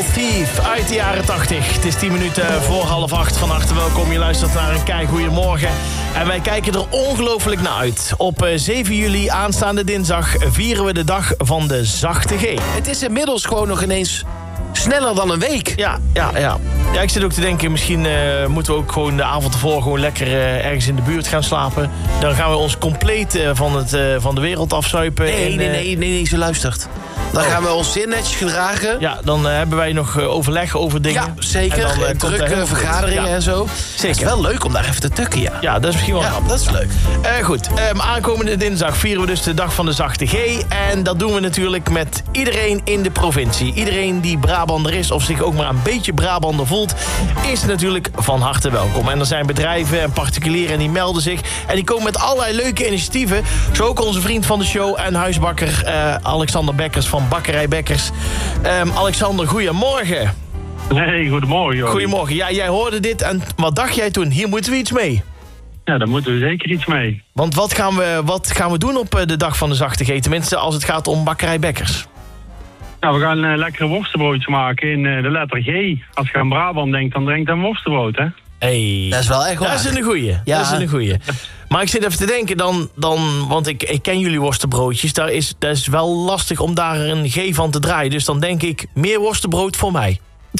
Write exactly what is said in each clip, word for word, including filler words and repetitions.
Thief uit de jaren tachtig. Het is tien minuten voor half acht. Van harte welkom. Je luistert naar een Kijk Goedemorgen. En wij kijken er ongelooflijk naar uit. Op zeven juli aanstaande dinsdag vieren we de dag van de zachte G. Het is inmiddels gewoon nog ineens sneller dan een week. Ja, ja, ja. Ja, ik zit ook te denken, misschien uh, moeten we ook gewoon de avond ervoor gewoon lekker uh, ergens in de buurt gaan slapen. Dan gaan we ons compleet uh, van, het, uh, van de wereld afzuipen. Nee, en, nee, uh, nee, nee, nee, zo luistert. Dan gaan we ons zeer netjes gedragen. Ja, dan uh, hebben wij nog uh, overleg over dingen. Ja, zeker. En dan, uh, drukke vergaderingen ja. en zo. Zeker. Het is wel leuk om daar even te tukken, ja. Ja, dat is misschien wel ja, grappig. dat is leuk. Uh, goed, um, aankomende dinsdag vieren we dus de dag van de zachte G. En dat doen we natuurlijk met iedereen in de provincie. Iedereen die Brabander is of zich ook maar een beetje Brabander voelt, is natuurlijk van harte welkom. En er zijn bedrijven en particulieren die melden zich. En die komen met allerlei leuke initiatieven. Zo ook onze vriend van de show en huisbakker uh, Alexander Bekkers van Bakkerij Bekkers. Um, Alexander, goedemorgen. Hey, goedemorgen. Joh. Goedemorgen. Ja, jij hoorde dit en wat dacht jij toen? Hier moeten we iets mee. Ja, daar moeten we zeker iets mee. Want wat gaan we, wat gaan we doen op de dag van de zachte G? Tenminste, als het gaat om Bakkerij Bekkers. Nou, we gaan een uh, lekkere worstenbroodje maken in uh, de letter G. Als je aan Brabant denkt, dan denkt aan worstenbrood, hè? Hey. Dat is wel echt waar. Dat is een goeie. Ja. Dat is een goeie. Maar ik zit even te denken, dan, dan, want ik, ik ken jullie worstenbroodjes. Daar is, dat is wel lastig om daar een G van te draaien. Dus dan denk ik, meer worstenbrood voor mij.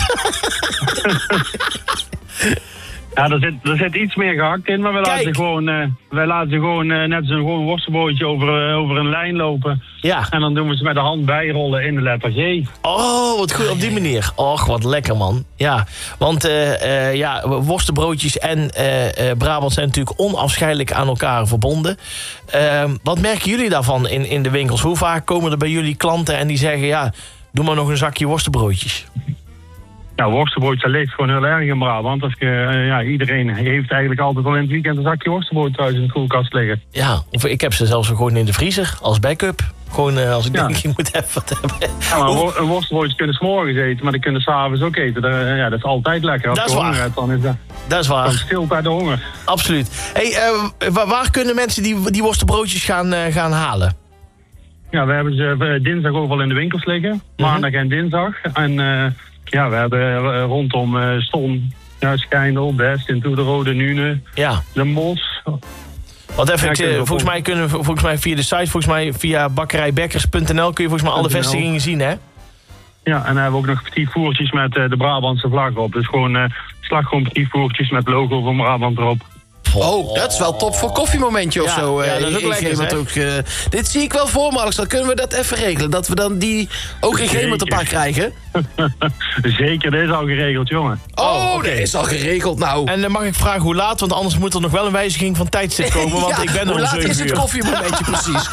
Ja, er zit, er zit iets meer gehakt in, maar wij Kijk. laten gewoon, uh, wij laten gewoon uh, net zo'n gewoon worstenbroodje over, uh, over een lijn lopen. Ja. En dan doen we ze met de hand bijrollen in de letter G. Oh, wat goed op die manier. Och, wat lekker, man. Ja, want uh, uh, ja, worstenbroodjes en uh, uh, Brabant zijn natuurlijk onafscheidelijk aan elkaar verbonden. Uh, wat merken jullie daarvan in, in de winkels? Hoe vaak komen er bij jullie klanten en die zeggen, ja, doe maar nog een zakje worstenbroodjes? Nou, worstenbroodje leeft gewoon heel erg in Brabant. Als je, uh, ja, iedereen heeft eigenlijk altijd al in het weekend een zakje worstenbrood thuis in de koelkast liggen. Ja, of ik heb ze zelfs gewoon in de vriezer als backup. Gewoon uh, als ik ja. denk, ik moet even wat hebben. Ja, maar Hoe... een worstenbroodje kunnen 's morgens eten, maar die kunnen 's avonds ook eten. Dat, ja, dat is altijd lekker. Als dat is je waar. honger hebt, dan is dat, dat is waar. dan stilt bij de honger. Absoluut. Hey, uh, waar, waar kunnen mensen die, die worstenbroodjes gaan, uh, gaan halen? Ja, we hebben ze uh, dinsdag overal in de winkels liggen. Mm-hmm. Maandag en dinsdag. En uh, ja, we hebben uh, rondom uh, Ston, ja, Schijndel, Best, in de Rode Nune, Ja. Den Bosch. Want even, Ja, ik, uh, volgens mij kunnen we volgens mij via de site, volgens mij via bakkerijbekkers punt n l kun je volgens mij alle vestigingen zien, hè? Ja, en dan hebben we ook nog petit voertjes met uh, de Brabantse vlag erop. Dus gewoon uh, slagroom petit voertjes met logo van Brabant erop. Oh, dat is wel top voor koffiemomentje of Ja, zo. ja, dat is ook in lekker, Gemert hè? ook, uh, dit zie ik wel voor me, Alex. Dan kunnen we dat even regelen. Dat we dan die ook in Gemert een paar krijgen. Zeker, dat is al geregeld, jongen. Oh, Oh, oké. dat is al geregeld. Nou, En uh, mag ik vragen hoe laat? Want anders moet er nog wel een wijziging van tijdstip komen. Want ja, ik ben er hoe om laat zeven is het uur. koffiemomentje precies?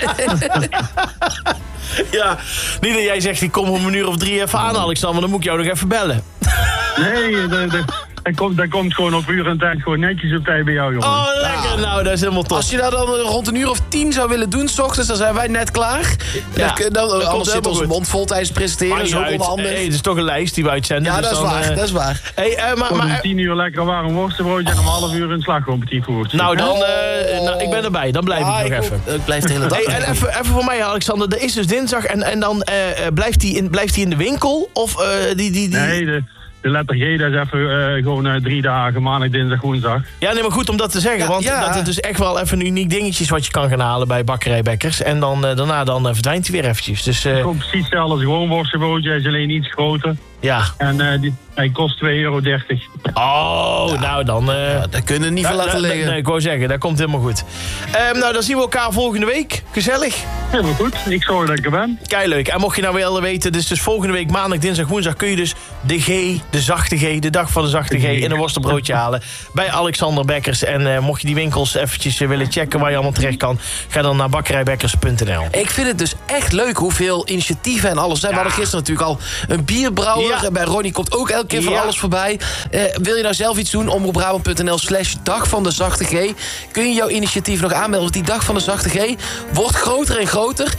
Ja, niet dat jij zegt, ik kom om een uur of drie even aan, Alexander. Dan moet ik jou nog even bellen. Nee, dat, dat, dat, komt, dat komt gewoon op uur en tijd gewoon netjes op tijd bij jou, jongen. Oh, lekker. Nou, dat is helemaal top. Als je dat dan rond een uur of tien zou willen doen, 's ochtends, dan zijn wij net klaar. Ja, dan, dan, dat komt anders zit helemaal onze goed. mond vol tijdens het presenteren. Maakt Dat is niet ook uit. onhandig. Hey, het is toch een lijst die we uitzenden. Ja, dus dat is dan, waar. uh, Dat is waar. Hey, uh, maar, Gewoon om maar, tien uur lekker warm worstenbroodje en om half uur een slagroom petit voertje. nou, dan, uh, nou, ik ben erbij. Dan blijf Ah, ik nog ik, even. ik blijf de hele dag. Hey, en even, even voor mij, Alexander. Er is dus dinsdag en, en dan uh, uh, blijft hij in, blijft die in de winkel? Of uh, die... die, die... Nee, de, de letter G, dat is even uh, gewoon uh, drie dagen, maandag, dinsdag, woensdag. Ja, nee, maar goed om dat te zeggen. Ja, want ja. dat is dus echt wel even een uniek dingetje wat je kan gaan halen bij Bakkerij Bekkers. En dan, uh, daarna dan, uh, verdwijnt hij weer eventjes. Dus uh, Komt precies hetzelfde als een gewoon worstenbroodje, hij is alleen iets groter. ja. En uh, die, hij kost twee euro dertig. Oh, nou dan... Uh, Ja, dat kunnen we niet da- veel laten da- liggen. Nee, ik wou zeggen, dat komt helemaal goed. Um, nou, dan zien we elkaar volgende week. Gezellig. Helemaal goed, ik zorg dat ik er ben. Keileuk. En mocht je nou willen weten, dus, dus volgende week maandag, dinsdag, woensdag kun je dus de G, de zachte G, de dag van de zachte G in een worstenbroodje halen bij Alexander Bekkers. En uh, mocht je die winkels eventjes uh, willen checken waar je allemaal terecht kan, ga dan naar bakkerijbekkers punt n l. Ik vind het dus echt leuk hoeveel initiatieven en alles zijn. Ja. We hadden gisteren natuurlijk al een bierbrouwer. Ja. En bij Ronnie komt ook elke keer van Ja. alles voorbij. Uh, wil je nou zelf iets doen? omroepbrabant punt n l slash dag van de zachte G. Kun je jouw initiatief nog aanmelden? Want die dag van de zachte G wordt groter en groter.